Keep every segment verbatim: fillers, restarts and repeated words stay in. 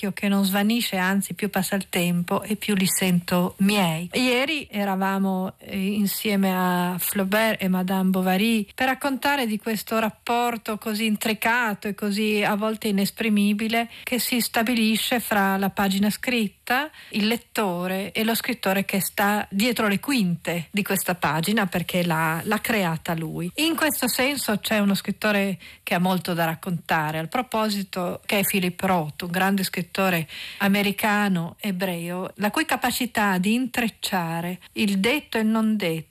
marchio che non svanisce, anzi più passa il tempo e più li sento miei. Ieri eravamo insieme a Flaubert e Madame Bovary per raccontare di questo rapporto così intricato e così a volte inesprimibile che si stabilisce fra la pagina scritta, il lettore e lo scrittore che sta dietro le quinte di questa pagina, perché l'ha, l'ha creata lui. In questo senso c'è uno scrittore che ha molto da raccontare al proposito, che è Philip Roth, un grande scrittore americano ebreo, la cui capacità di intrecciare il detto e il non detto,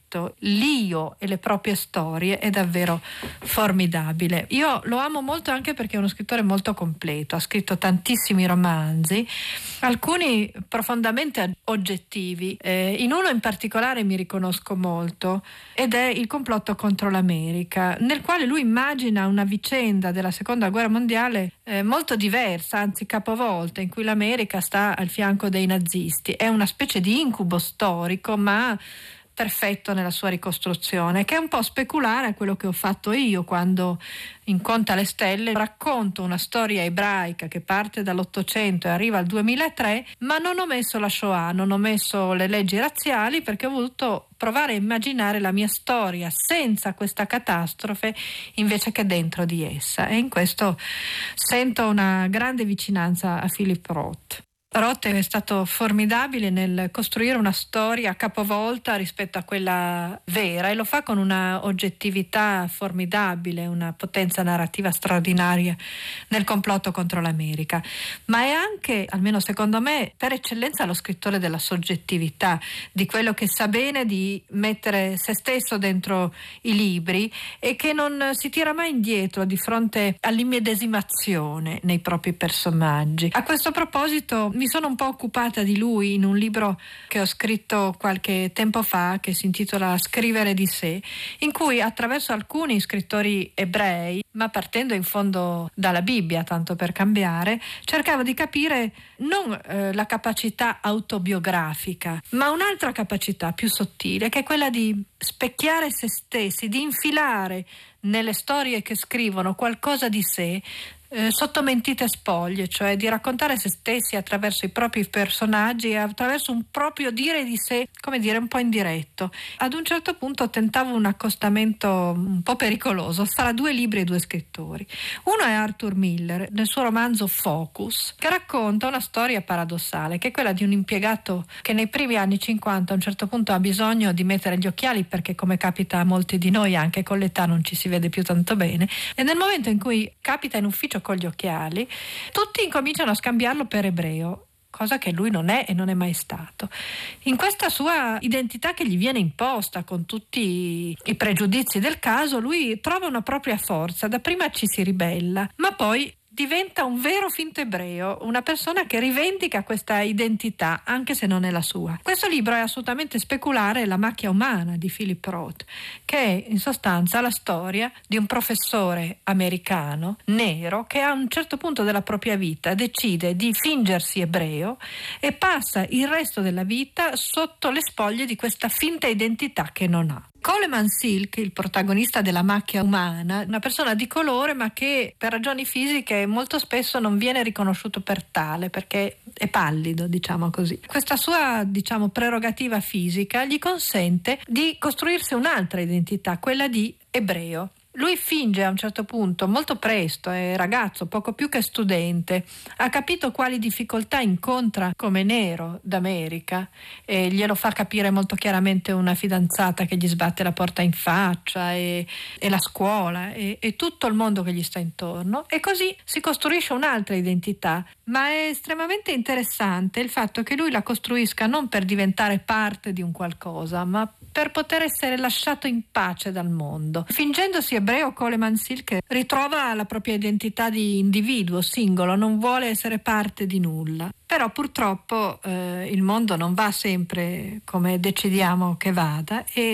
l'io e le proprie storie è davvero formidabile. Io lo amo molto anche perché è uno scrittore molto completo, ha scritto tantissimi romanzi, alcuni profondamente oggettivi, eh, in uno in particolare mi riconosco molto ed è Il complotto contro l'America, nel quale lui immagina una vicenda della seconda guerra mondiale eh, molto diversa, anzi capovolta, in cui l'America sta al fianco dei nazisti. È una specie di incubo storico, ma perfetto nella sua ricostruzione, che è un po' speculare a quello che ho fatto io quando in Conta alle Stelle racconto una storia ebraica che parte dall'Ottocento e arriva al duemilatré, ma non ho messo la Shoah, non ho messo le leggi razziali, perché ho voluto provare a immaginare la mia storia senza questa catastrofe invece che dentro di essa, e in questo sento una grande vicinanza a Philip Roth. Roth è stato formidabile nel costruire una storia capovolta rispetto a quella vera, e lo fa con una oggettività formidabile, una potenza narrativa straordinaria nel complotto contro l'America. Ma è anche, almeno secondo me, per eccellenza lo scrittore della soggettività, di quello che sa bene di mettere se stesso dentro i libri e che non si tira mai indietro di fronte all'immedesimazione nei propri personaggi. A questo proposito mi sono un po' occupata di lui in un libro che ho scritto qualche tempo fa, che si intitola Scrivere di sé, in cui attraverso alcuni scrittori ebrei, ma partendo in fondo dalla Bibbia, tanto per cambiare, cercavo di capire non eh, la capacità autobiografica, ma un'altra capacità più sottile, che è quella di specchiare se stessi, di infilare nelle storie che scrivono qualcosa di sé Eh, sotto mentite spoglie, cioè di raccontare se stessi attraverso i propri personaggi e attraverso un proprio dire di sé, come dire, un po' indiretto. Ad un certo punto tentavo un accostamento un po' pericoloso fra due libri e due scrittori. Uno è Arthur Miller, nel suo romanzo Focus, che racconta una storia paradossale, che è quella di un impiegato che nei primi anni cinquanta a un certo punto ha bisogno di mettere gli occhiali, perché, come capita a molti di noi, anche con l'età non ci si vede più tanto bene, e nel momento in cui capita in ufficio con gli occhiali, tutti incominciano a scambiarlo per ebreo, cosa che lui non è e non è mai stato. In questa sua identità che gli viene imposta con tutti i pregiudizi del caso, lui trova una propria forza, dapprima ci si ribella, ma poi diventa un vero finto ebreo, una persona che rivendica questa identità anche se non è la sua. Questo libro è assolutamente speculare, La macchia umana di Philip Roth, che è in sostanza la storia di un professore americano nero che a un certo punto della propria vita decide di fingersi ebreo e passa il resto della vita sotto le spoglie di questa finta identità che non ha. Coleman Silk, il protagonista della macchia umana, una persona di colore ma che per ragioni fisiche molto spesso non viene riconosciuto per tale, perché è pallido, diciamo così. Questa sua, diciamo, prerogativa fisica gli consente di costruirsi un'altra identità, quella di ebreo. Lui finge a un certo punto, molto presto, è ragazzo, poco più che studente, ha capito quali difficoltà incontra come nero d'America e glielo fa capire molto chiaramente una fidanzata che gli sbatte la porta in faccia e, e la scuola e, e tutto il mondo che gli sta intorno, e così si costruisce un'altra identità. Ma è estremamente interessante il fatto che lui la costruisca non per diventare parte di un qualcosa, ma per poter essere lasciato in pace dal mondo. Fingendosi ebreo, Coleman Silk ritrova la propria identità di individuo singolo, non vuole essere parte di nulla. Però purtroppo eh, il mondo non va sempre come decidiamo che vada, e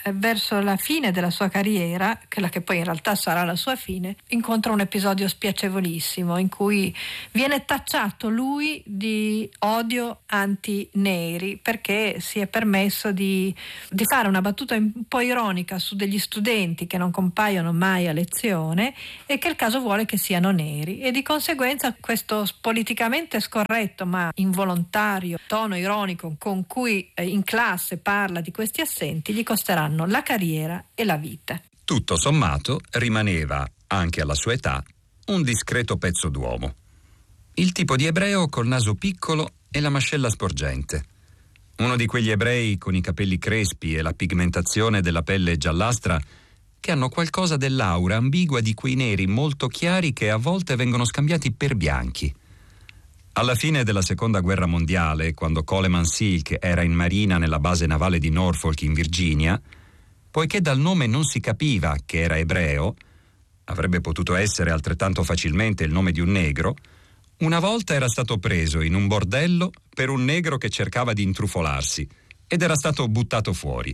eh, verso la fine della sua carriera, quella che poi in realtà sarà la sua fine, incontra un episodio spiacevolissimo in cui viene tacciato lui di odio anti-neri perché si è permesso di, di fare una battuta un po' ironica su degli studenti che non compaiono mai a lezione e che il caso vuole che siano neri, e di conseguenza questo politicamente scorretto ma involontario tono ironico con cui eh, in classe parla di questi assenti gli costeranno la carriera e la vita. Tutto sommato rimaneva, anche alla sua età, un discreto pezzo d'uomo. Il tipo di ebreo col naso piccolo e la mascella sporgente. Uno di quegli ebrei con i capelli crespi e la pigmentazione della pelle giallastra che hanno qualcosa dell'aura ambigua di quei neri molto chiari che a volte vengono scambiati per bianchi. Alla fine della seconda guerra mondiale, quando Coleman Silk era in marina nella base navale di Norfolk in Virginia, poiché dal nome non si capiva che era ebreo, avrebbe potuto essere altrettanto facilmente il nome di un negro, una volta era stato preso in un bordello per un negro che cercava di intrufolarsi ed era stato buttato fuori.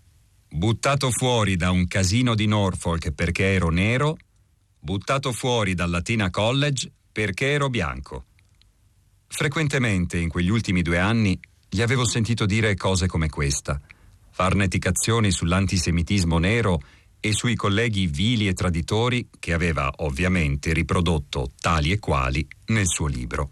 Buttato fuori da un casino di Norfolk perché ero nero, buttato fuori dal Latina College perché ero bianco. Frequentemente in quegli ultimi due anni gli avevo sentito dire cose come questa, farneticazioni sull'antisemitismo nero e sui colleghi vili e traditori che aveva ovviamente riprodotto tali e quali nel suo libro.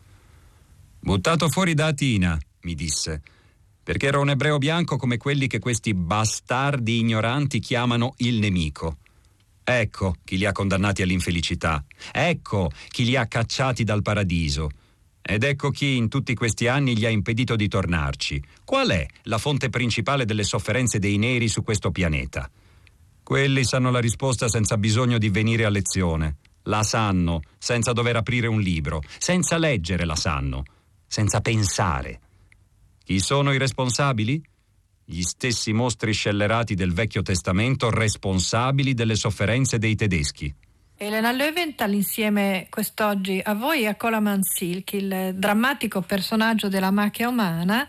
Buttato fuori da Atina, mi disse, perché ero un ebreo bianco come quelli che questi bastardi ignoranti chiamano il nemico. Ecco chi li ha condannati all'infelicità, ecco chi li ha cacciati dal paradiso. Ed ecco chi in tutti questi anni gli ha impedito di tornarci. Qual è la fonte principale delle sofferenze dei neri su questo pianeta? Quelli sanno la risposta senza bisogno di venire a lezione. La sanno senza dover aprire un libro. Senza leggere la sanno. Senza pensare. Chi sono i responsabili? Gli stessi mostri scellerati del Vecchio Testamento responsabili delle sofferenze dei tedeschi. Elena Löwenthal insieme quest'oggi a voi e a Coleman Silk, il drammatico personaggio della macchia umana,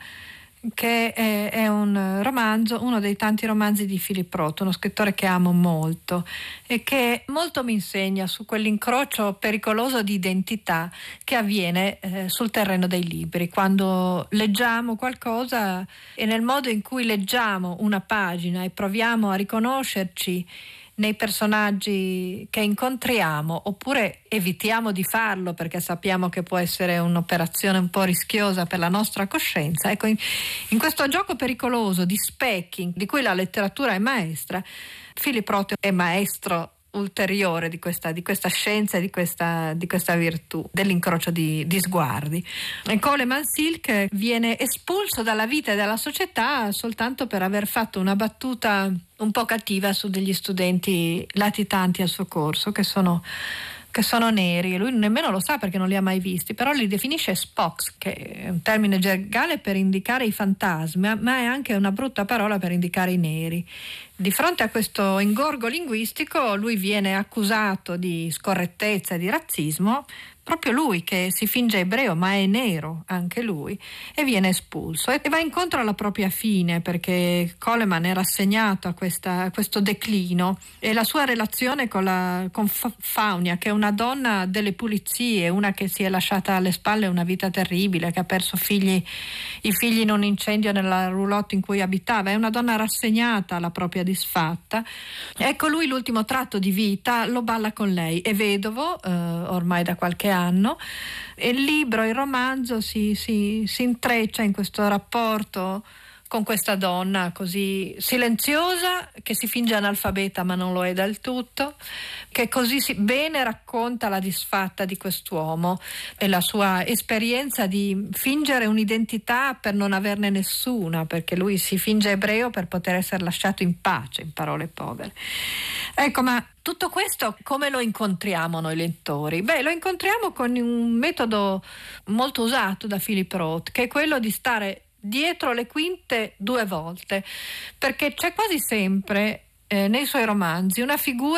che è, è un romanzo, uno dei tanti romanzi di Philip Roth, uno scrittore che amo molto e che molto mi insegna su quell'incrocio pericoloso di identità che avviene eh, sul terreno dei libri, quando leggiamo qualcosa e nel modo in cui leggiamo una pagina e proviamo a riconoscerci nei personaggi che incontriamo, oppure evitiamo di farlo perché sappiamo che può essere un'operazione un po' rischiosa per la nostra coscienza. Ecco, in, in questo gioco pericoloso di specchi di cui la letteratura è maestra, Philip Roth è maestro ulteriore di questa, di questa scienza e di questa, di questa virtù dell'incrocio di, di sguardi. E Coleman Silk viene espulso dalla vita e dalla società soltanto per aver fatto una battuta un po' cattiva su degli studenti latitanti al suo corso che sono che sono neri, e lui nemmeno lo sa perché non li ha mai visti, però li definisce Spocks, che è un termine gergale per indicare i fantasmi, ma è anche una brutta parola per indicare i neri. Di fronte a questo ingorgo linguistico lui viene accusato di scorrettezza e di razzismo, proprio lui che si finge ebreo ma è nero anche lui, e viene espulso e va incontro alla propria fine perché Coleman è rassegnato a, questa, a questo declino, e la sua relazione con, la, con Faunia, che è una donna delle pulizie, una che si è lasciata alle spalle una vita terribile, che ha perso figli, i figli in un incendio nella roulotte in cui abitava, è una donna rassegnata alla propria disfatta. Ecco, lui l'ultimo tratto di vita lo balla con lei, è vedovo eh, ormai da qualche anno, e il libro, il romanzo si, si, si intreccia in questo rapporto con questa donna così silenziosa, che si finge analfabeta ma non lo è del tutto, che così si, bene racconta la disfatta di quest'uomo e la sua esperienza di fingere un'identità per non averne nessuna, perché lui si finge ebreo per poter essere lasciato in pace, in parole povere. Ecco, ma tutto questo come lo incontriamo noi lettori? Beh, lo incontriamo con un metodo molto usato da Philip Roth, che è quello di stare dietro le quinte due volte, perché c'è quasi sempre eh, nei suoi romanzi una figura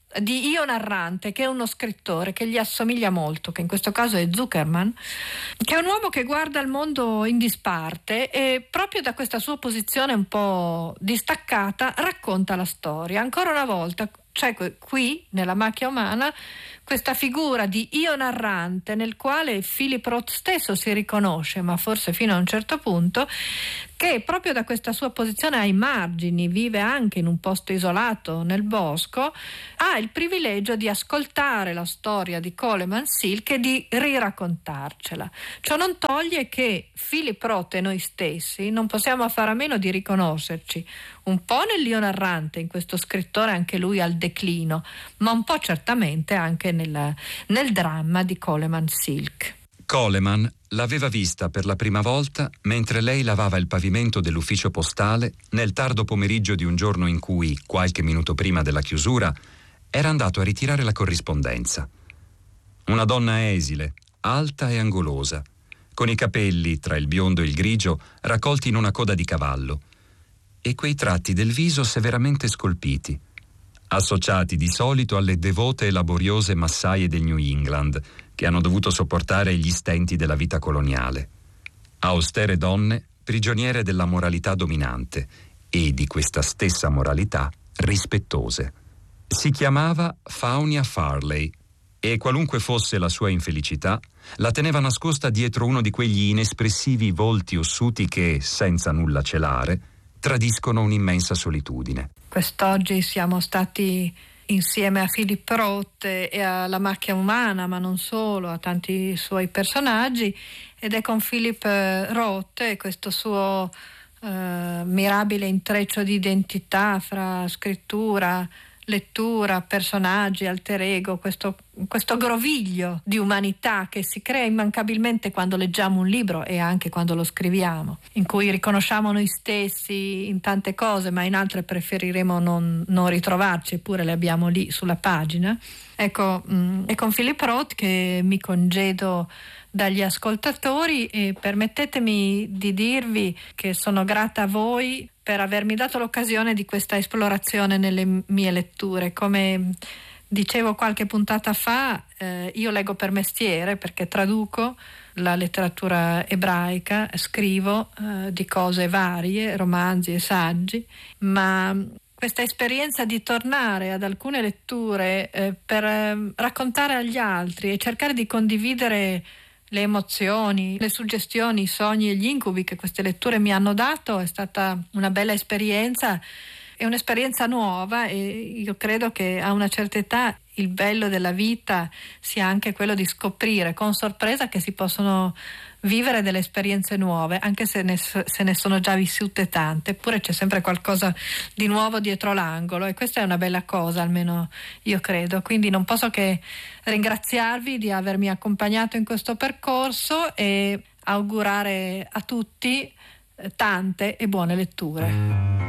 di Io narrante, che è uno scrittore che gli assomiglia molto, che in questo caso è Zuckerman, che è un uomo che guarda il mondo in disparte e proprio da questa sua posizione un po' distaccata racconta la storia. Ancora una volta c'è qui, nella macchia umana, questa figura di io narrante nel quale Philip Roth stesso si riconosce, ma forse fino a un certo punto, che proprio da questa sua posizione ai margini, vive anche in un posto isolato nel bosco, ha il privilegio di ascoltare la storia di Coleman Silk e di riraccontarcela. Ciò non toglie che Philip Roth e noi stessi non possiamo fare a meno di riconoscerci un po' nell'io narrante, in questo scrittore anche lui al declino, ma un po' certamente anche nel, nel dramma di Coleman Silk. Coleman l'aveva vista per la prima volta mentre lei lavava il pavimento dell'ufficio postale nel tardo pomeriggio di un giorno in cui, qualche minuto prima della chiusura, era andato a ritirare la corrispondenza. Una donna esile, alta e angolosa, con i capelli, tra il biondo e il grigio, raccolti in una coda di cavallo, e quei tratti del viso severamente scolpiti, associati di solito alle devote e laboriose massaie del New England, che hanno dovuto sopportare gli stenti della vita coloniale. Austere donne, prigioniere della moralità dominante e di questa stessa moralità rispettose. Si chiamava Faunia Farley e, qualunque fosse la sua infelicità, la teneva nascosta dietro uno di quegli inespressivi volti ossuti che, senza nulla celare, tradiscono un'immensa solitudine. Quest'oggi siamo stati insieme a Philip Roth e alla macchia umana, ma non solo, a tanti suoi personaggi, ed è con Philip Roth e questo suo eh, mirabile intreccio di identità fra scrittura, lettura, personaggi, alter ego, questo, questo groviglio di umanità che si crea immancabilmente quando leggiamo un libro e anche quando lo scriviamo, in cui riconosciamo noi stessi in tante cose, ma in altre preferiremo non, non ritrovarci, eppure le abbiamo lì sulla pagina. Ecco, mh, è con Philip Roth che mi congedo dagli ascoltatori e permettetemi di dirvi che sono grata a voi per avermi dato l'occasione di questa esplorazione nelle mie letture. Come dicevo qualche puntata fa, eh, io leggo per mestiere perché traduco la letteratura ebraica, scrivo eh, di cose varie, romanzi e saggi, ma questa esperienza di tornare ad alcune letture eh, per eh, raccontare agli altri e cercare di condividere le emozioni, le suggestioni, i sogni e gli incubi che queste letture mi hanno dato è stata una bella esperienza, è un'esperienza nuova e io credo che a una certa età il bello della vita sia anche quello di scoprire con sorpresa che si possono vivere delle esperienze nuove, anche se ne, se ne sono già vissute tante, eppure c'è sempre qualcosa di nuovo dietro l'angolo e questa è una bella cosa, almeno io credo. Quindi non posso che ringraziarvi di avermi accompagnato in questo percorso e augurare a tutti tante e buone letture.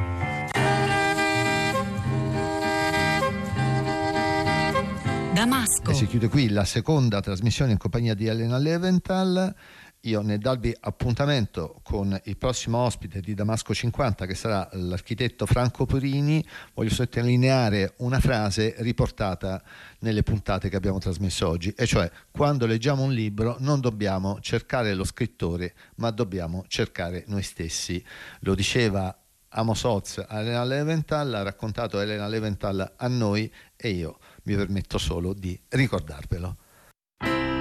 Damasco. E si chiude qui la seconda trasmissione in compagnia di Elena Leventhal. Io nel darvi appuntamento con il prossimo ospite di Damasco cinquanta, che sarà l'architetto Franco Purini, voglio sottolineare una frase riportata nelle puntate che abbiamo trasmesso oggi, e cioè: quando leggiamo un libro non dobbiamo cercare lo scrittore, ma dobbiamo cercare noi stessi. Lo diceva Amos Oz a Elena Leventhal, ha raccontato Elena Leventhal a noi e io mi permetto solo di ricordarvelo.